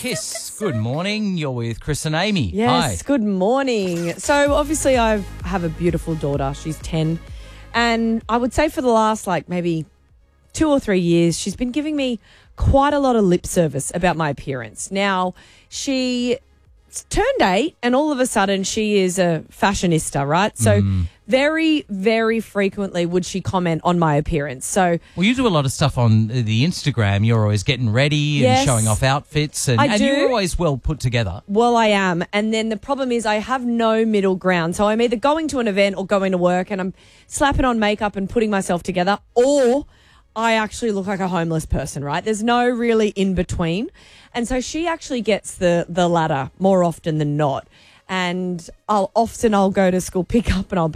Kiss. Good morning. You're with Chris and Amy. Yes, Hi. good morning. So obviously I have a beautiful daughter. She's 10. And I would say for the last maybe 2 or 3 years, she's been giving me quite a lot of lip service about my appearance. Now, she turned 8 and all of a sudden she is a fashionista, right? So very, very frequently would she comment on my appearance. So Well, you do a lot of stuff on the Instagram. You're always getting ready and Yes. showing off outfits. And I do. you're always well put together. well, I am. And then the problem is I have no middle ground. So I'm either going to an event or going to work and I'm slapping on makeup and putting myself together, or I actually look like a homeless person, right? There's no really in between. And so she actually gets the latter more often than not. And I'll go to school pickup and I'll be